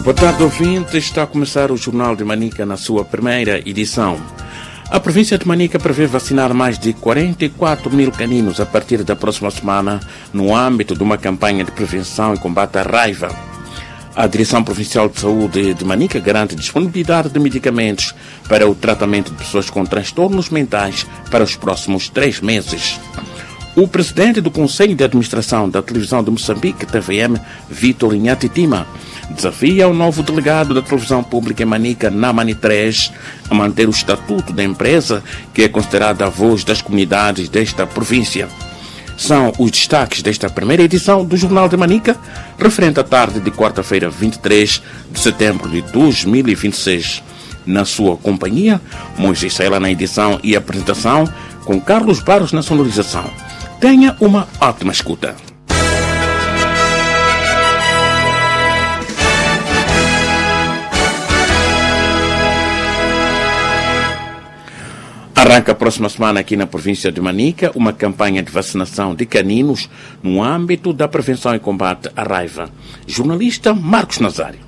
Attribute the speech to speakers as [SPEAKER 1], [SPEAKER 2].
[SPEAKER 1] Boa tarde, ouvintes. Está a começar o Jornal de Manica na sua primeira edição. A província de Manica prevê vacinar mais de 44 mil caninos a partir da próxima semana no âmbito de uma campanha de prevenção e combate à raiva. A Direção Provincial de Saúde de Manica garante disponibilidade de medicamentos para o tratamento de pessoas com transtornos mentais para os próximos 3 meses. O presidente do Conselho de Administração da Televisão de Moçambique, TVM, Vítor Inhatitima, desafia o novo delegado da televisão pública em Manica, Namani 3, a manter o estatuto da empresa, que é considerada a voz das comunidades desta província. São os destaques desta primeira edição do Jornal de Manica, referente à tarde de quarta-feira, 23 de setembro de 2026. Na sua companhia, Moisés Saela na edição e apresentação, com Carlos Barros na sonorização. Tenha uma ótima escuta. Arranca a próxima semana aqui na província de Manica uma campanha de vacinação de caninos no âmbito da prevenção e combate à raiva. Jornalista Marcos Nazário.